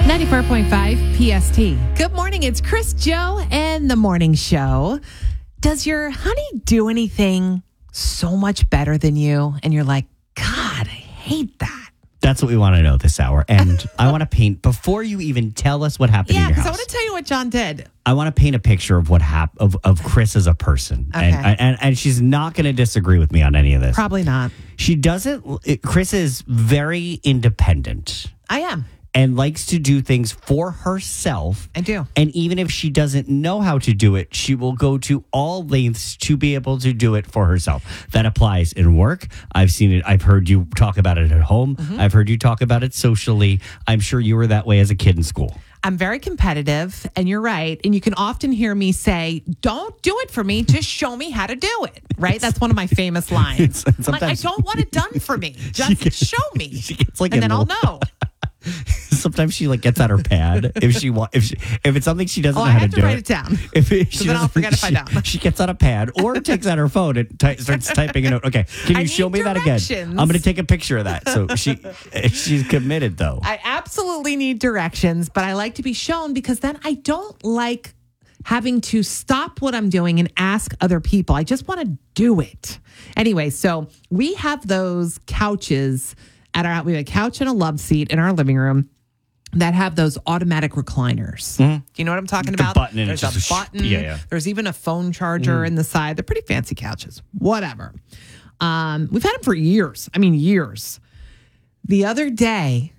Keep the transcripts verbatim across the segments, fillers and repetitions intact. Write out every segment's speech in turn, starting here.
ninety-four point five P S T. Good morning. It's Chris, Joe, and the morning show. Does your honey do anything so much better than you? And you're like, God, I hate that. That's what we want to know this hour. And I want to paint, before you even tell us what happened Yeah, in your because house. I want to tell you what John did. I want to paint a picture of what hap- of, of Chris as a person. Okay. And, and, and she's not going to disagree with me on any of this. Probably not. She doesn't, it, Chris is very independent I am. and likes to do things for herself. I do. And even if she doesn't know how to do it, she will go to all lengths to be able to do it for herself. That applies in work. I've seen it. I've heard you talk about it at home. Mm-hmm. I've heard you talk about it socially. I'm sure you were that way as a kid in school. I'm very competitive, and you're right. And you can often hear me say, don't do it for me. Just show me how to do it. Right? That's one of my famous lines. I'm like, I don't want it done for me. Just gets, show me. She gets like and then little, I'll know. Sometimes she like gets out her pad if she want if she, if it's something she doesn't Oh, know I how have to to do write it. it down. If it, she then I'll doesn't- forget if I she- don't. She gets out a pad or takes out her phone and ty- starts typing a note. Okay, can I you show need me that again? directions. I'm going to take a picture of that. So she she's committed though. I absolutely need directions, but I like to be shown because then I don't like having to stop what I'm doing and ask other people. I just want to do it. Anyway, so we have those couches at our, we have a couch and a love seat in our living room that have those automatic recliners. Mm-hmm. Do you know what I'm talking The about? button and There's it's a just a sh- button. yeah, yeah. There's even a phone charger Mm. in the side. They're pretty fancy couches. Whatever. Um, we've had them for years. I mean, years. The other day,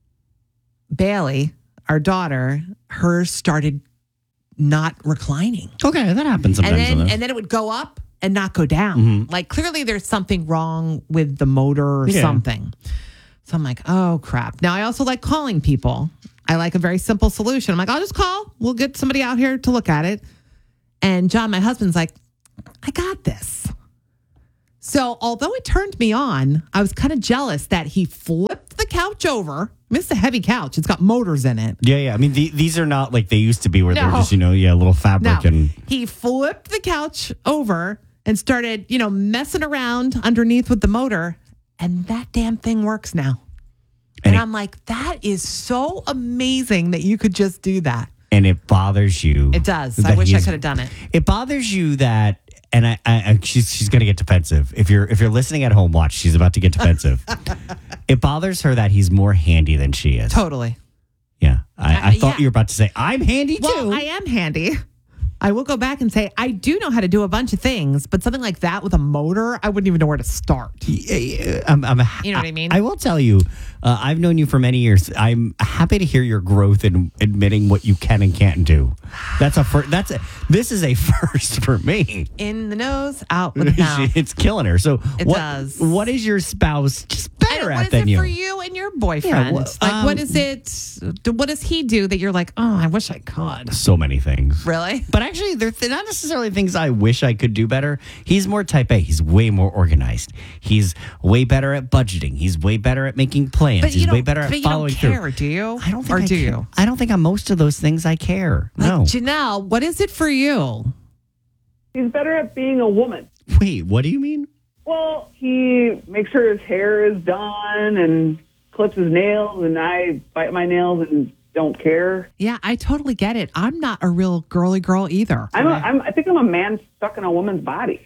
Bailey, our daughter, hers started not reclining. Okay, that happens And sometimes. then and then it would go up and not go down. Mm-hmm. Like clearly there's something wrong with the motor or Yeah. something. So I'm like, oh crap. Now I also like calling people. I like a very simple solution. I'm like, I'll just call. We'll get somebody out here to look at it. And John, my husband's like, I got this. So although it turned me on, I was kind of jealous that he flipped the couch over. I mean, it's a heavy couch. It's got motors in it. yeah, yeah. I mean, the, these are not like they used to be where they're No. just, you know, yeah, a little fabric No, and he flipped the couch over and started, you know, messing around underneath with the motor. And that damn thing works now. And, And it- I'm like, that is so amazing that you could just do that. and it bothers you. It does. I that wish I he's- could have done it. It bothers you that, and I, I, I she's she's going to get defensive. If you're if you're listening at home, watch. She's about to get defensive. It bothers her that he's more handy than she is. Totally. Yeah, I, I Uh, thought yeah. you were about to say I'm handy Well, too. I am handy. I will go back and say, I do know how to do a bunch of things, but something like that with a motor, I wouldn't even know where to start. Yeah, yeah, I'm, I'm, You know what I mean? I will tell you, uh, I've known you for many years. I'm happy to hear your growth in admitting what you can and can't do. That's a first. That's a, this is a first for me. In the nose, out with the mouth. It's killing her. So It what, does. What is your spouse just And better what at is than it you? for you and your boyfriend? well, like, um, what is it? What does he do that you're like, oh, I wish I could? So many things. Really? But actually, they're th- not necessarily things I wish I could do better. He's more type A. He's way more organized. He's way better at budgeting. He's way better at making plans. But you He's way don't- better but at you don't following care, through. do you? I don't think Or I do care. you? I don't think on most of those things I care. Like, No. Janelle, what is it for you? He's better at being a woman. Wait, what do you mean? Well, he makes sure his hair is done and clips his nails, and I bite my nails and don't care. Yeah, I totally get it. I'm not a real girly girl either. I'm, a, I'm I think I'm a man stuck in a woman's body.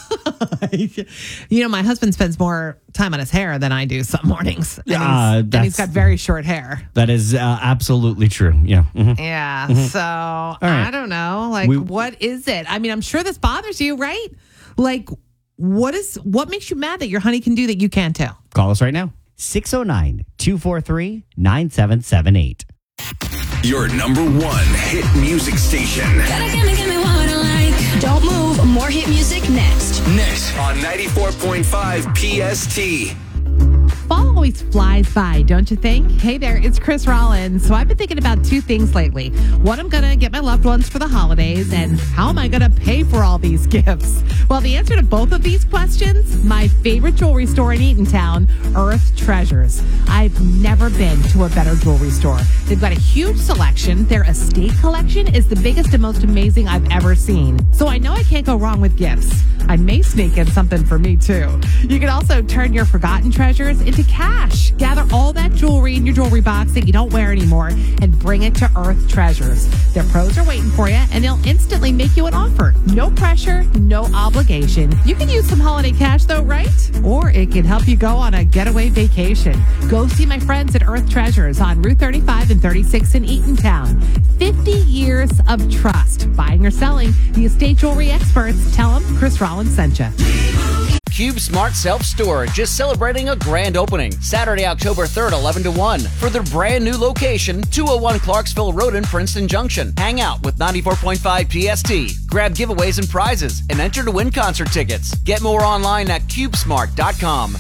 You know, my husband spends more time on his hair than I do some mornings. And, Uh, he's, and he's that's- got very short hair. That is uh, absolutely true. Yeah. Mhm. Yeah. So right. I don't know. Like, We- what is it? I mean, I'm sure this bothers you, right? Like, what is what makes you mad that your honey can do that you can't tell? Call us right now. six oh nine, two four three, nine seven seven eight. Your number one hit music station. Gotta gimme, gimme what I like. Don't move. More hit music next. Next on ninety-four point five P S T. Fall always flies by, don't you think? Hey there, it's Chris Rollins. So I've been thinking about two things lately. What I'm going to get my loved ones for the holidays, and how am I going to pay for all these gifts? Well, the answer to both of these questions, my favorite jewelry store in Eatontown, Earth Treasures. I've never been to a better jewelry store. They've got a huge selection. Their estate collection is the biggest and most amazing I've ever seen. So I know I can't go wrong with gifts. I may sneak in something for me, too. You can also turn your forgotten treasures into to cash. Gather all that jewelry in your jewelry box that you don't wear anymore and bring it to Earth Treasures. Their pros are waiting for you, and they'll instantly make you an offer. No pressure, no obligation. You can use some holiday cash, though, right? Or it can help you go on a getaway vacation. Go see my friends at Earth Treasures on Route thirty-five and thirty-six in Eatontown. fifty years of trust. Buying or selling, the estate jewelry experts. Tell them Chris Rollins sent you. Cube Smart Self Storage is celebrating a grand opening Saturday, October third, eleven to one for their brand new location, two oh one Clarksville Road in Princeton Junction. Hang out with ninety-four point five P S T. Grab giveaways and prizes and enter to win concert tickets. Get more online at cubesmart dot com.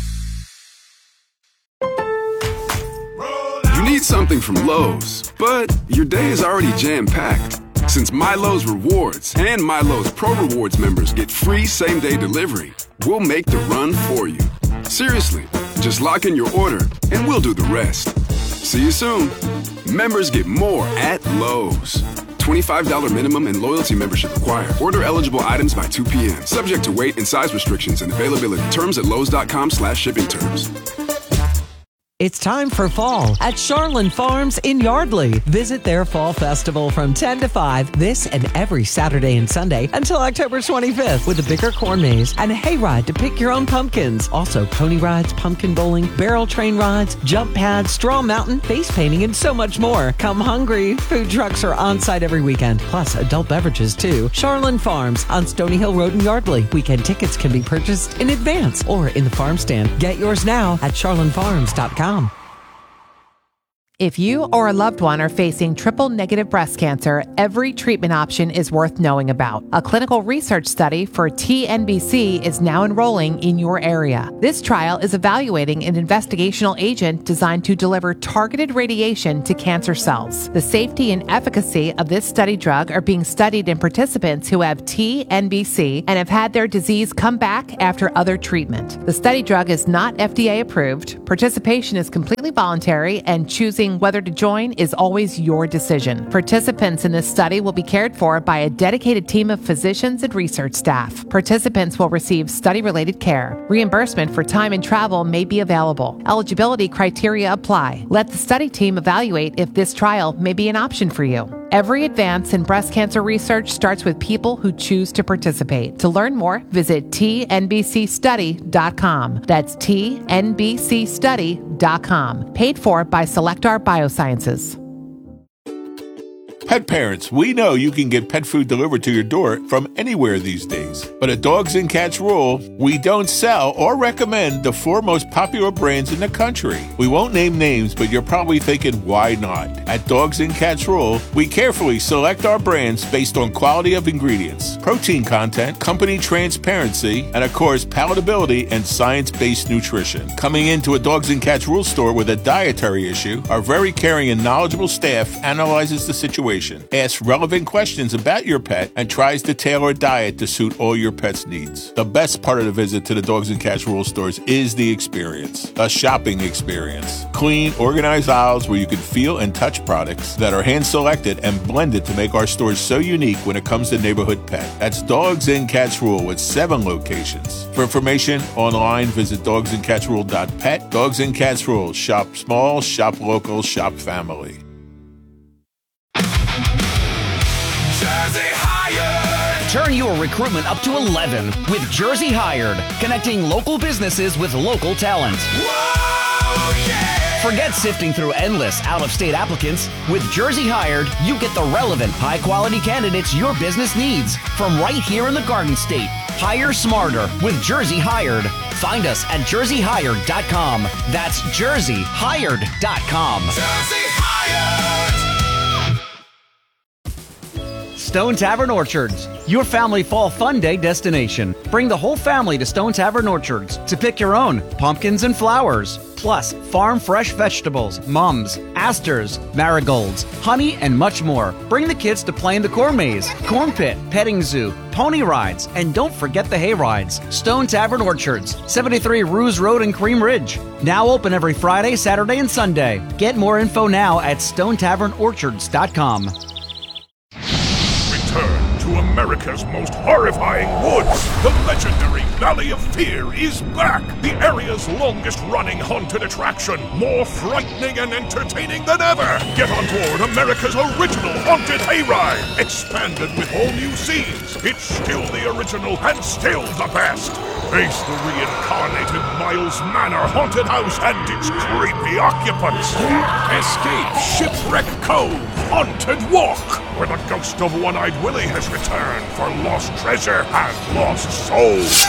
You need something from Lowe's, but your day is already jam-packed. Since MyLowe's Rewards and MyLowe's Pro Rewards members get free same-day delivery, we'll make the run for you. Seriously, just lock in your order and we'll do the rest. See you soon. Members get more at Lowe's. twenty-five dollars minimum and loyalty membership required. Order eligible items by two p.m. Subject to weight and size restrictions and availability. Terms at lowes.com slash shipping terms. It's time for fall at Charlin Farms in Yardley. Visit their fall festival from ten to five this and every Saturday and Sunday until October twenty-fifth with a bigger corn maze and a hayride to pick your own pumpkins. Also, pony rides, pumpkin bowling, barrel train rides, jump pads, straw mountain, face painting, and so much more. Come hungry. Food trucks are on site every weekend, plus adult beverages too. Charlin Farms on Stony Hill Road in Yardley. Weekend tickets can be purchased in advance or in the farm stand. Get yours now at charlin farms dot com. If you or a loved one are facing triple-negative breast cancer, every treatment option is worth knowing about. A clinical research study for T N B C is now enrolling in your area. This trial is evaluating an investigational agent designed to deliver targeted radiation to cancer cells. The safety and efficacy of this study drug are being studied in participants who have T N B C and have had their disease come back after other treatment. The study drug is not F D A approved. Participation is completely voluntary, and choosing whether to join is always your decision. Participants in this study will be cared for by a dedicated team of physicians and research staff. Participants will receive study-related care. Reimbursement for time and travel may be available. Eligibility criteria apply. Let the study team evaluate if this trial may be an option for you. Every advance in breast cancer research starts with people who choose to participate. To learn more, visit T N B C study dot com. That's T N B C study dot com. Paid for by Selectar Biosciences. Pet parents, we know you can get pet food delivered to your door from anywhere these days. But at Dogs and Cats Rule, we don't sell or recommend the four most popular brands in the country. We won't name names, but you're probably thinking, why not? At Dogs and Cats Rule, we carefully select our brands based on quality of ingredients, protein content, company transparency, and of course, palatability and science-based nutrition. Coming into a Dogs and Cats Rule store with a dietary issue, our very caring and knowledgeable staff analyzes the situation, asks relevant questions about your pet, and tries to tailor a diet to suit all your pet's needs. The best part of the visit to the Dogs and Cats Rule stores is the experience, a shopping experience. Clean, organized aisles where you can feel and touch products that are hand-selected and blended to make our stores so unique when it comes to neighborhood pet. That's Dogs and Cats Rule with seven locations. For information online, visit dogs and cats rule dot pet. Dogs and Cats Rule. Shop small, shop local, shop family. Jersey Hired. Turn your recruitment up to eleven with Jersey Hired, connecting local businesses with local talent. Whoa, yeah. Forget sifting through endless out-of-state applicants. With Jersey Hired, you get the relevant, high-quality candidates your business needs from right here in the Garden State. Hire smarter with Jersey Hired. Find us at jersey hired dot com. That's jersey hired dot com. Jersey Hired. Stone Tavern Orchards, your family fall fun day destination. Bring the whole family to Stone Tavern Orchards to pick your own pumpkins and flowers, plus farm fresh vegetables, mums, asters, marigolds, honey, and much more. Bring the kids to play in the corn maze, corn pit, petting zoo, pony rides, and don't forget the hay rides. Stone Tavern Orchards, seventy-three Ruse Road in Cream Ridge. Now open every Friday, Saturday, and Sunday. Get more info now at stone tavern orchards dot com. Return to America's most horrifying woods, the legendary Valley of Fear is back. The area's longest-running haunted attraction. More frightening and entertaining than ever. Get on board America's original haunted hayride. Expanded with all new scenes. It's still the original and still the best. Face the reincarnated Miles Manor haunted house and its creepy occupants. Escape Shipwreck Cove Haunted Walk, where the ghost of One-Eyed Willie has returned for lost treasure and lost souls.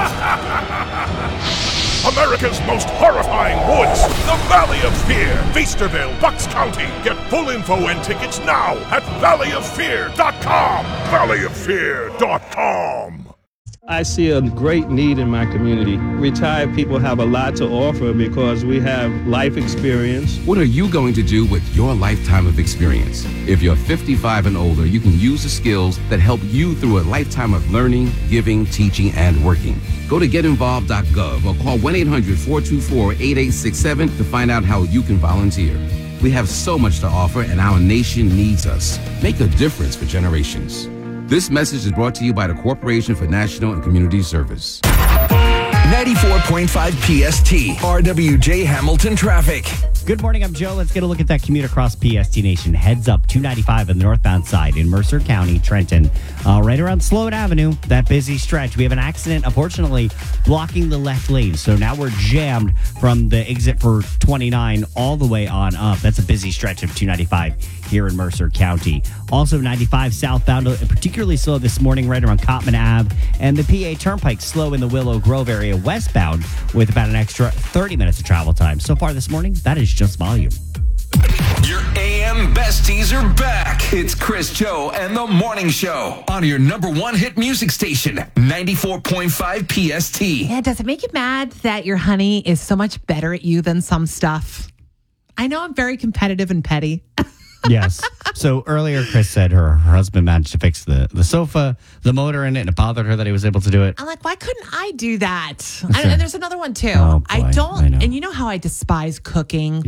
America's most horrifying woods, the Valley of Fear, Feasterville, Bucks County. Get full info and tickets now at valley of fear dot com. valley of fear dot com. I see a great need in my community. Retired people have a lot to offer because we have life experience. What are you going to do with your lifetime of experience? If you're fifty-five and older, you can use the skills that help you through a lifetime of learning, giving, teaching, and working. Go to get involved dot gov or call one eight hundred four two four eight eight six seven to find out how you can volunteer. We have so much to offer and our nation needs us. Make a difference for generations. This message is brought to you by the Corporation for National and Community Service. ninety-four point five P S T, R W J Hamilton Traffic. Good morning, I'm Joe. Let's get a look at that commute across P S T Nation. Heads up two ninety-five on the northbound side in Mercer County, Trenton. Uh, right around Sloan Avenue, that busy stretch. We have an accident, unfortunately, blocking the left lane. So now we're jammed from the exit for twenty-nine all the way on up. That's a busy stretch of two ninety-five here in Mercer County. Also ninety-five southbound, particularly slow this morning right around Cotman Ave. And the P A Turnpike slow in the Willow Grove area westbound with about an extra thirty minutes of travel time. So far this morning, that is just volume. Your A M besties are back. It's Chris, Joe, and the Morning Show on your number one hit music station, ninety-four point five P S T. Yeah, does it make you mad that your honey is so much better at you than some stuff? I know I'm very competitive and petty. Yes. So earlier, Chris said her, her husband managed to fix the, the sofa, the motor in it, and it bothered her that he was able to do it. I'm like, why couldn't I do that? I, and there's another one too. Oh, boy. I don't, I know. and you know how I despise cooking.